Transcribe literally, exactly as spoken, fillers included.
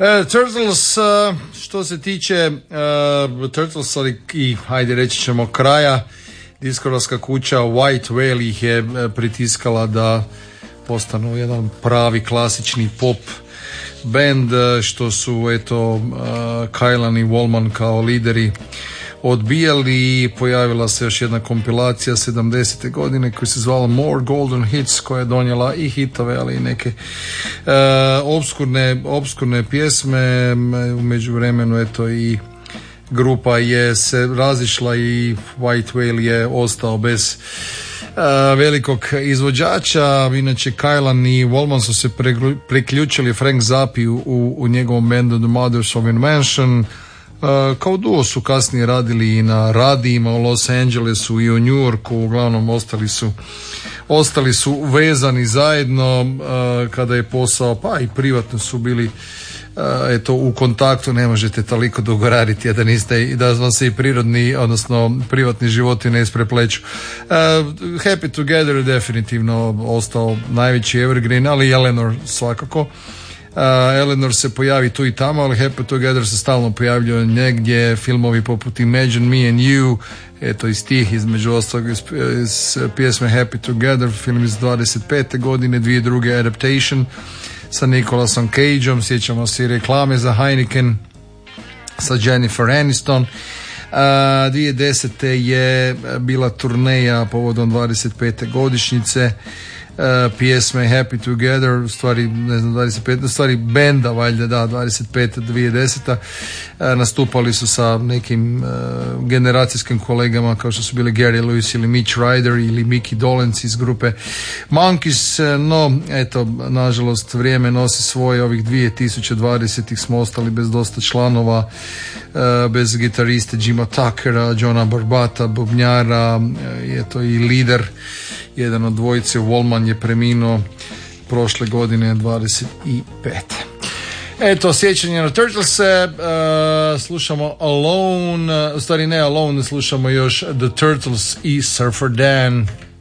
E, Turtles, uh, što se tiče uh, Turtles i hajde reći ćemo kraja, diskografska kuća White Whale ih je pritiskala da postanu jedan pravi klasični pop band, što su eto uh, Kylan i Wallman kao lideri odbijali. Pojavila se još jedna kompilacija sedamdesete godine koja se zvala More Golden Hits, koja je donijela i hitove, ali i neke uh, obskurne, obskurne pjesme. U međuvremenu eto i grupa je se razišla i White Whale je ostao bez uh, velikog izvođača. Inače Kylan i Wallman su se priključili Frank Zappi u, u njegovom bandu The Mothers of Invention. Uh, kao duo su kasnije radili i na radijima u Los Angelesu i u New Yorku. Uglavnom ostali su ostali su vezani zajedno uh, kada je posao, pa i privatno su bili Uh, eto u kontaktu. Ne možete toliko dugo raditi a da niste, da vam se i prirodni, odnosno privatni životi ne isprepleću. Uh, Happy Together je definitivno ostao najveći evergreen, ali i Eleanor svakako. Uh, Eleanor se pojavi tu i tamo, ali Happy Together se stalno pojavljuje negdje. Filmovi poput Imagine Me and You, eto iz tih, između ostalog iz, iz pjesme Happy Together, film iz dvadeset pete godine, dvije druge Adaptation sa Nicolasom Cageom. Sjećamo se i reklame za Heineken sa Jennifer Aniston. Uh, dvije tisuće desete je bila turneja povodom dvadeset pete godišnjice uh, pjesme Happy Together, u stvari ne znam dvadeset pete, u stvari benda valjda, da, dvadeset pete do dvije tisuće desete. Uh, nastupali su sa nekim uh, generacijskim kolegama kao što su bili Gary Lewis ili Mitch Ryder ili Mickey Dolenz iz grupe Monkees. No eto, nažalost vrijeme nosi svoje. Ovih dvije tisuće dvadesete smo ostali bez dosta članova, uh, bez gitariste Jima Tuckera, Johna Barbata, bubnjara, uh, eto i lider, jedan od dvojice Wallman je preminuo prošle godine dvadeset pete. Eto, sjećanje na Turtlese, uh, slušamo Alone, u stvari ne Alone, slušamo još The Turtles i Surfer Dan.